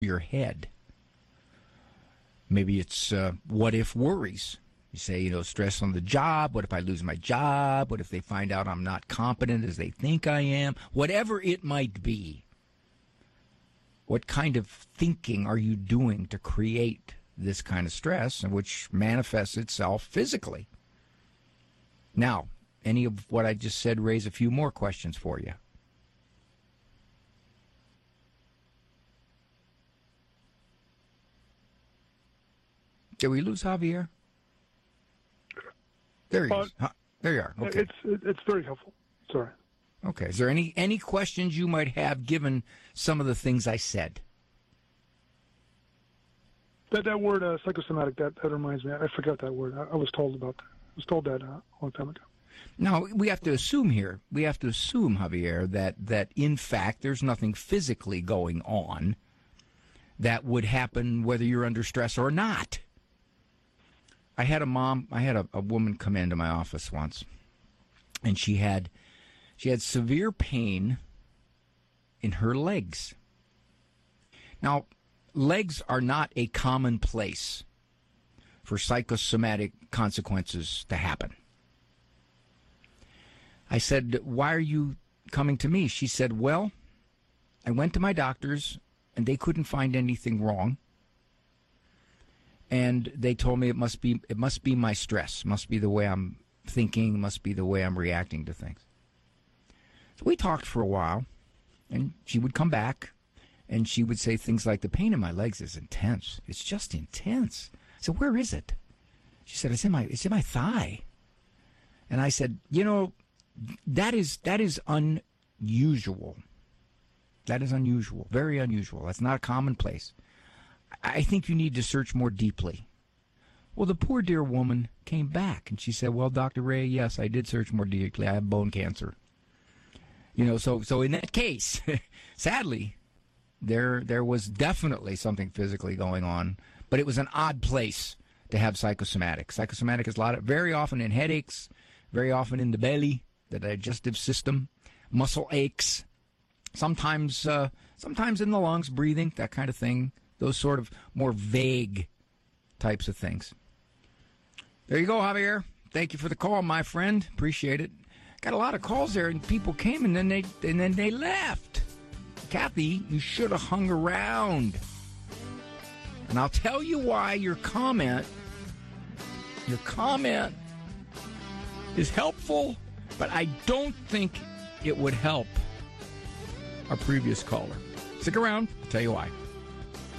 your head. Maybe it's what-if worries. You say, stress on the job. What if I lose my job? What if they find out I'm not competent as they think I am? Whatever it might be. What kind of thinking are you doing to create this kind of stress, which manifests itself physically? Now, any of what I just said raise a few more questions for you. Did we lose Javier? There he is. There you are. Okay. It's very helpful. Sorry. Okay. Is there any questions you might have given some of the things I said? That word psychosomatic, that reminds me. I forgot that word. I was told about that. I was told that a long time ago. Now, we have to assume here, Javier, that in fact there's nothing physically going on that would happen whether you're under stress or not. I had a woman come into my office once, and she had severe pain in her legs. Now, legs are not a common place for psychosomatic consequences to happen. I said, "Why are you coming to me?" She said, "Well, I went to my doctors, and they couldn't find anything wrong. And they told me it must be my stress, must be the way I'm thinking, must be the way I'm reacting to things." So we talked for a while, and she would come back, and she would say things like, "The pain in my legs is intense. It's just intense." I said, "Where is it?" She said, it's in my thigh." And I said, that is unusual. That is unusual, very unusual. That's not a commonplace. I think you need to search more deeply. Well, the poor dear woman came back, and she said, "Well, Dr. Ray, yes, I did search more deeply. I have bone cancer." So in that case, sadly, there was definitely something physically going on, but it was an odd place to have psychosomatic. Psychosomatic is very often in headaches, very often in the belly, the digestive system, muscle aches, sometimes in the lungs, breathing, that kind of thing. Those sort of more vague types of things. There you go, Javier. Thank you for the call, my friend. Appreciate it. Got a lot of calls there, and people came and then they left. Kathy, you should have hung around. And I'll tell you why your comment is helpful, but I don't think it would help our previous caller. Stick around. I'll tell you why.